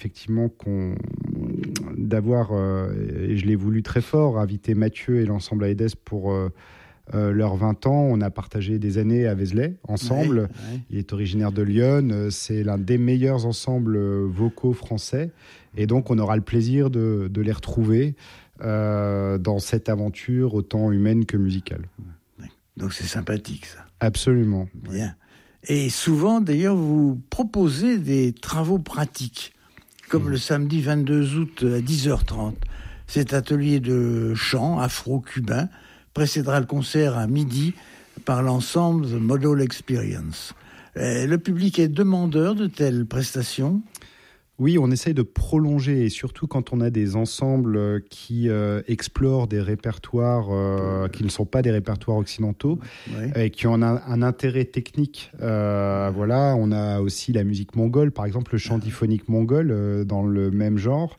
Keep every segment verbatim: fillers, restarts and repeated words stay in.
Effectivement, qu'on, d'avoir, euh, et je l'ai voulu très fort, invité Mathieu et l'ensemble Aedes pour euh, euh, leurs vingt ans. On a partagé des années à Vézelay, ensemble. Ouais, ouais. Il est originaire de Lyon. C'est l'un des meilleurs ensembles vocaux français. Et donc, on aura le plaisir de, de les retrouver euh, dans cette aventure autant humaine que musicale. Donc, c'est sympathique, ça. Absolument. Bien. Et souvent, d'ailleurs, vous proposez des travaux pratiques, comme mmh. le samedi vingt-deux août à dix heures trente. Cet atelier de chant afro-cubain précédera le concert à midi par l'ensemble The Model Experience. Et le public est demandeur de telles prestations ? Oui, on essaye de prolonger, et surtout quand on a des ensembles qui euh, explorent des répertoires euh, qui ne sont pas des répertoires occidentaux, oui. et qui ont un, un intérêt technique. Euh, voilà, on a aussi la musique mongole, par exemple le chant diphonique mongol euh, dans le même genre,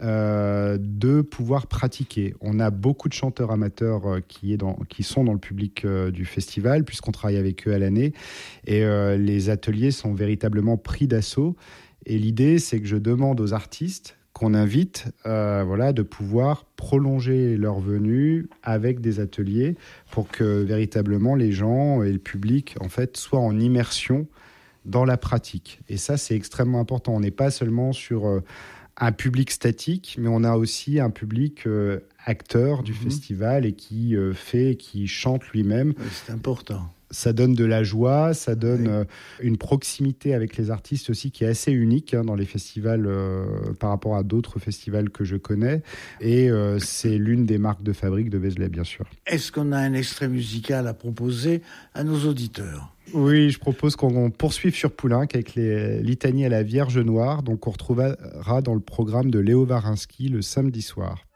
euh, de pouvoir pratiquer. On a beaucoup de chanteurs amateurs euh, qui, est dans, qui sont dans le public euh, du festival, puisqu'on travaille avec eux à l'année, et euh, les ateliers sont véritablement pris d'assaut. Et l'idée, c'est que je demande aux artistes qu'on invite, euh, voilà, de pouvoir prolonger leur venue avec des ateliers pour que véritablement les gens et le public, en fait, soient en immersion dans la pratique. Et ça, c'est extrêmement important. On n'est pas seulement sur euh, un public statique, mais on a aussi un public euh, acteur du mmh. festival et qui euh, fait, qui chante lui-même. C'est important. Ça donne de la joie, ça donne oui. euh, une proximité avec les artistes aussi qui est assez unique hein, dans les festivals euh, par rapport à d'autres festivals que je connais. Et euh, c'est l'une des marques de fabrique de Vézelay, bien sûr. Est-ce qu'on a un extrait musical à proposer à nos auditeurs ? Oui, je propose qu'on poursuive sur Poulenc avec les litanies à la Vierge Noire. Donc on retrouvera dans le programme de Léo Varinsky le samedi soir.